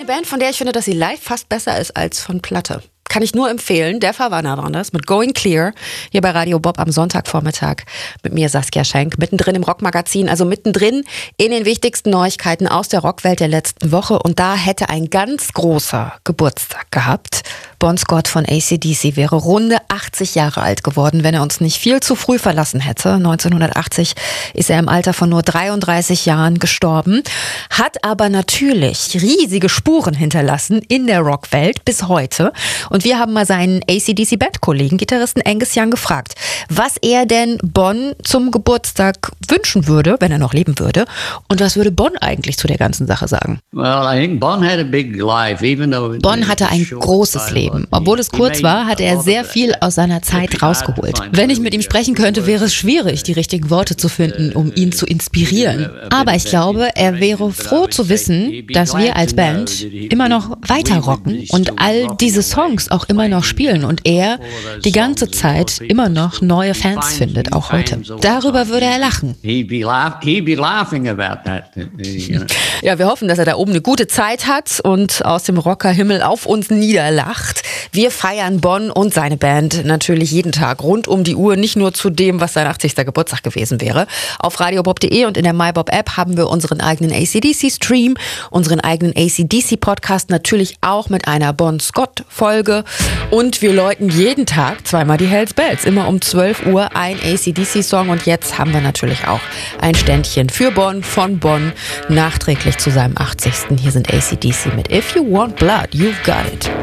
Eine Band, von der ich finde, dass sie live fast besser ist als von Platte. Kann ich nur empfehlen. Der Verwanner waren das mit Going Clear hier bei Radio Bob am Sonntagvormittag mit mir Saskia Schenk, mittendrin im Rockmagazin, also mittendrin in den wichtigsten Neuigkeiten aus der Rockwelt der letzten Woche. Und da hätte ein ganz großer Geburtstag gehabt. Bon Scott von AC/DC wäre runde 80 Jahre alt geworden, wenn er uns nicht viel zu früh verlassen hätte. 1980 ist er im Alter von nur 33 Jahren gestorben, hat aber natürlich riesige Spuren hinterlassen in der Rockwelt bis heute. Und wir haben mal seinen AC/DC-Bandkollegen, Gitarristen Angus Young, gefragt, was er denn Bon zum Geburtstag wünschen würde, wenn er noch leben würde. Und was würde Bon eigentlich zu der ganzen Sache sagen? Bon hatte ein großes Leben. Obwohl es kurz war, hat er sehr viel aus seiner Zeit rausgeholt. Wenn ich mit ihm sprechen könnte, wäre es schwierig, die richtigen Worte zu finden, um ihn zu inspirieren. Aber ich glaube, er wäre froh zu wissen, dass wir als Band immer noch weiter rocken und all diese Songs auch immer noch spielen und er die ganze Zeit immer noch neue Fans findet, auch heute. Darüber würde er lachen. Ja, wir hoffen, dass er da oben eine gute Zeit hat und aus dem Rockerhimmel auf uns niederlacht. Wir feiern Bon und seine Band natürlich jeden Tag rund um die Uhr, nicht nur zu dem, was sein 80. Geburtstag gewesen wäre. Auf radiobob.de und in der MyBob-App haben wir unseren eigenen AC/DC-Stream, unseren eigenen AC/DC-Podcast, natürlich auch mit einer Bon Scott-Folge. Und wir läuten jeden Tag zweimal die Hells Bells, immer um 12 Uhr ein AC/DC-Song. Und jetzt haben wir natürlich auch ein Ständchen für Bon von Bon, nachträglich zu seinem 80. Hier sind AC/DC mit If You Want Blood, You've Got It.